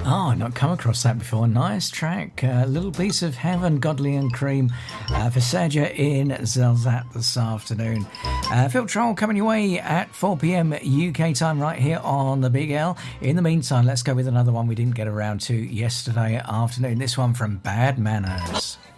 Oh, not come across that before. Nice track. Little Piece of Heaven, Godly and Cream for Sergio in Zelzat this afternoon. Phil Troll coming your way at 4 p.m. UK time right here on the Big L. In the meantime, let's go with another one we didn't get around to yesterday afternoon. This one from Bad Manners.